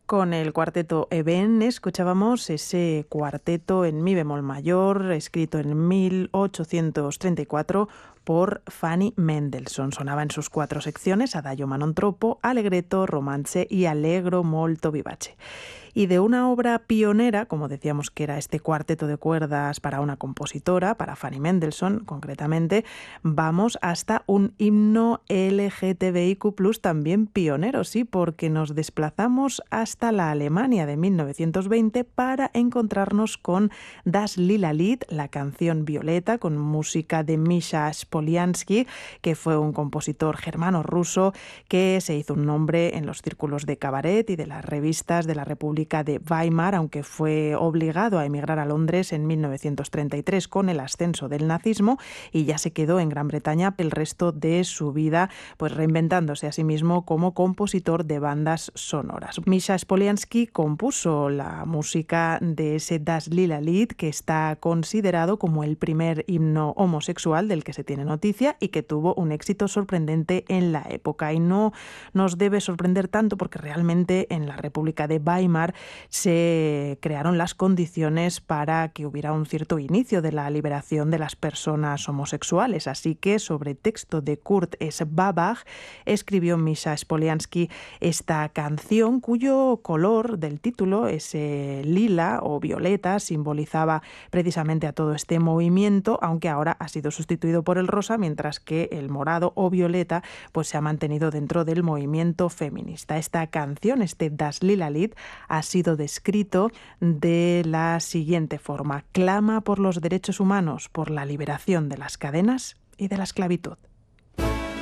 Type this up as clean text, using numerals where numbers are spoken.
Con el cuarteto Eben escuchábamos ese cuarteto en mi bemol mayor, escrito en 1834 por Fanny Mendelssohn. Sonaba en sus 4 secciones: Adagio ma non troppo, Allegretto, Romance y Allegro molto vivace. Y de una obra pionera, como decíamos que era este cuarteto de cuerdas para una compositora, para Fanny Mendelssohn concretamente, vamos hasta un himno LGTBIQ+, también pionero, sí, porque nos desplazamos hasta la Alemania de 1920 para encontrarnos con Das Lila Lied, la canción Violeta, con música de Misha Spoliansky, que fue un compositor germano-ruso que se hizo un nombre en los círculos de cabaret y de las revistas de la República de Weimar, aunque fue obligado a emigrar a Londres en 1933 con el ascenso del nazismo, y ya se quedó en Gran Bretaña el resto de su vida, pues reinventándose a sí mismo como compositor de bandas sonoras. Misha Spoliansky compuso la música de ese Das Lila Lied, que está considerado como el primer himno homosexual del que se tiene noticia y que tuvo un éxito sorprendente en la época. Y no nos debe sorprender tanto porque realmente en la República de Weimar se crearon las condiciones para que hubiera un cierto inicio de la liberación de las personas homosexuales. Así que sobre texto de Kurt Schwabach escribió Misha Spoliansky esta canción, cuyo color del título, ese lila o violeta, simbolizaba precisamente a todo este movimiento, aunque ahora ha sido sustituido por el rosa, mientras que el morado o violeta pues se ha mantenido dentro del movimiento feminista. Esta canción, este Das Lila Lied, ha sido descrito de la siguiente forma: clama por los derechos humanos, por la liberación de las cadenas y de la esclavitud.